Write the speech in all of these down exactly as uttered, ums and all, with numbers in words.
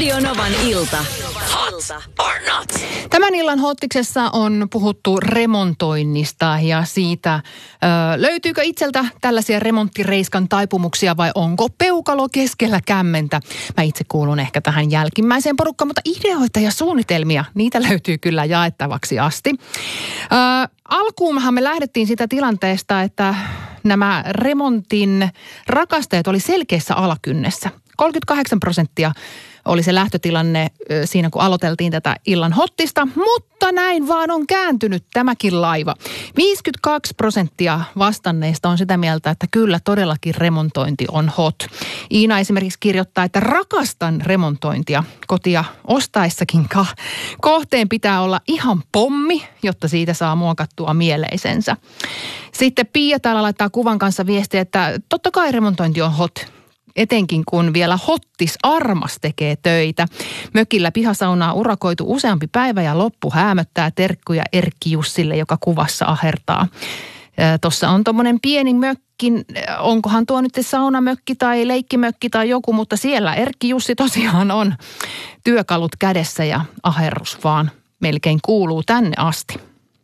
Radionovan ilta. Hot or not? Tämän illan Hottiksessa on puhuttu remontoinnista ja siitä, ö, löytyykö itseltä tällaisia remonttireiskan taipumuksia vai onko peukalo keskellä kämmentä. Mä itse kuulun ehkä tähän jälkimmäiseen porukkaan, mutta ideoita ja suunnitelmia, niitä löytyy kyllä jaettavaksi asti. Ö, alkuunhan me lähdettiin sitä tilanteesta, että nämä remontin rakastajat oli selkeässä alakynnessä. kolmekymmentäkahdeksan prosenttia oli se lähtötilanne siinä, kun aloiteltiin tätä illan hottista, mutta näin vaan on kääntynyt tämäkin laiva. viisikymmentäkaksi prosenttia vastanneista on sitä mieltä, että kyllä todellakin remontointi on hot. Iina esimerkiksi kirjoittaa, että rakastan remontointia. Kotia ostaessakin ka- kohteen pitää olla ihan pommi, jotta siitä saa muokattua mieleisensä. Sitten Pia täällä laittaa kuvan kanssa viestiä, että totta kai remontointi on hot. Etenkin kun vielä hottis armas tekee töitä. Mökillä pihasaunaa urakoitu useampi päivä ja loppu häämöttää, terkkuja Erkki Jussille, joka kuvassa ahertaa. Tuossa on tommonen pieni mökki, onkohan tuo nyt saunamökki tai leikkimökki tai joku, mutta siellä Erkki Jussi tosiaan on työkalut kädessä ja aherrus vaan melkein kuuluu tänne asti.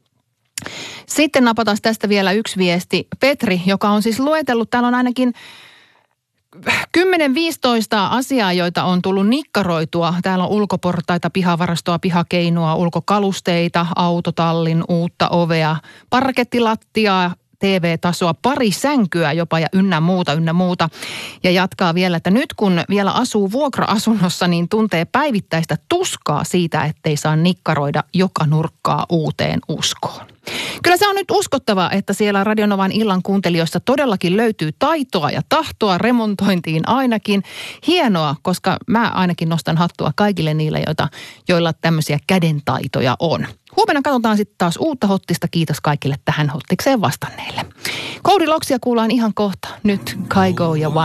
Sitten napataan tästä vielä yksi viesti. Petri, joka on siis luetellut, täällä on ainakin kymmenen viisitoista asiaa, joita on tullut nikkaroitua. Täällä on ulkoportaita, pihavarastoa, pihakeinoa, ulkokalusteita, autotallin, uutta ovea, parkettilattiaa, T V-tasoa, pari sänkyä jopa ja ynnä muuta, ynnä muuta. Ja jatkaa vielä, että nyt kun vielä asuu vuokra-asunnossa, niin tuntee päivittäistä tuskaa siitä, ettei saa nikkaroida joka nurkkaa uuteen uskoon. Kyllä se on nyt uskottava, että siellä Radionovan illan kuuntelijoissa todellakin löytyy taitoa ja tahtoa remontointiin ainakin. Hienoa, koska mä ainakin nostan hattua kaikille niille, joita, joilla tämmöisiä kädentaitoja on. Huomenna katsotaan sitten taas uutta hottista. Kiitos kaikille tähän hottikseen vastanneille. Koudiloksia kuullaan ihan kohta. Nyt Kygo ja One.